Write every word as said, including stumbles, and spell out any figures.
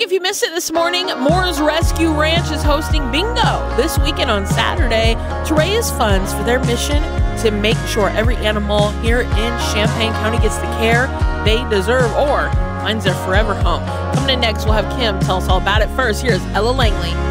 if you missed it this morning, Moore's Rescue Ranch is hosting bingo this weekend on Saturday to raise funds for their mission to make sure every animal here in Champaign County gets the care they deserve or finds their forever home. Coming in next, we'll have Kim tell us all about it. First, here's Ella Langley.